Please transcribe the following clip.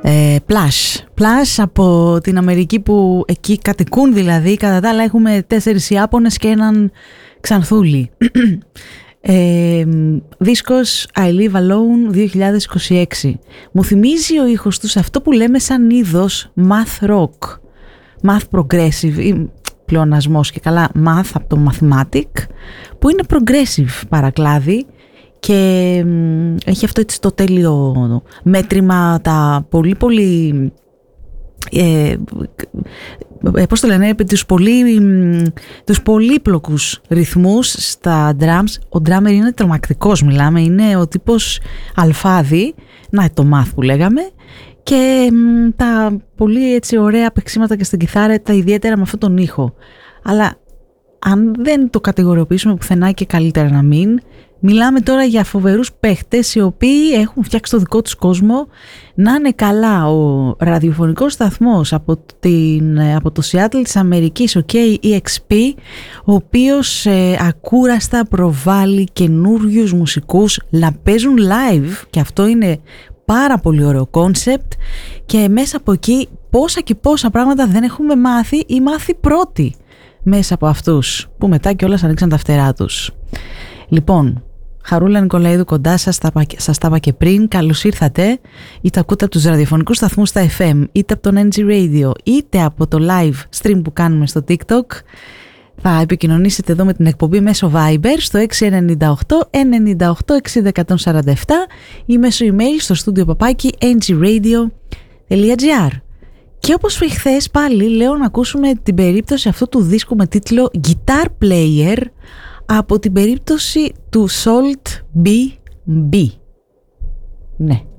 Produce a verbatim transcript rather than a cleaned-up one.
ε, Plush. Plush από την Αμερική, που εκεί κατοικούν δηλαδή. Κατά τα άλλα έχουμε τέσσερις Ιάπωνες και έναν Ξανθούλη. ε, δίσκος I Live Alone δύο χιλιάδες είκοσι έξι. Μου θυμίζει ο ήχος τους αυτό που λέμε σαν είδος math rock, math progressive ή πλεονασμός και καλά math από το mathematic, που είναι progressive παρακλάδι και έχει αυτό έτσι το τέλειο μέτρημα, τα πολύ πολύ ε, ε, πώς το λένε, τους, πολύ, τους πολύπλοκους ρυθμούς στα drums. Ο drummer είναι τρομακτικός, μιλάμε, είναι ο τύπος αλφάδι, να το math που λέγαμε, και μ, τα πολύ έτσι ωραία παίξήματα και στην κιθάρα, τα ιδιαίτερα με αυτόν τον ήχο. Αλλά αν δεν το κατηγοριοποιήσουμε πουθενά, και καλύτερα να μην, μιλάμε τώρα για φοβερούς παίχτες οι οποίοι έχουν φτιάξει το δικό τους κόσμο. Να είναι καλά ο ραδιοφωνικός σταθμός από, την, από το Seattle της Αμερικής, ο κέι ι εξ πι, ο οποίος ε, ακούραστα προβάλλει καινούριους μουσικούς να παίζουν live, και αυτό είναι πάρα πολύ ωραίο κόνσεπτ, και μέσα από εκεί πόσα και πόσα πράγματα δεν έχουμε μάθει ή μάθει πρώτοι μέσα από αυτούς, που μετά κιόλας ανοίξαν τα φτερά τους. Λοιπόν, Χαρούλα Νικολαίδου κοντά σας, σας τα είπα και πριν. Καλώς ήρθατε. Είτε ακούτε από τους ραδιοφωνικούς σταθμούς στα εφ εμ, είτε από τον εν τζι Radio, είτε από το live stream που κάνουμε στο TikTok. Θα επικοινωνήσετε εδώ με την εκπομπή μέσω Viber στο έξι εννιά οκτώ εννιά οκτώ εξήντα εκατόν σαράντα επτά ή μέσω email στο στούντιο παπάκι εν τζι radio τελεία τζι άρ. Και όπως χθες πάλι λέω να ακούσουμε την περίπτωση αυτού του δίσκου με τίτλο Guitar Player από την περίπτωση του Salt μπι μπι. Ναι.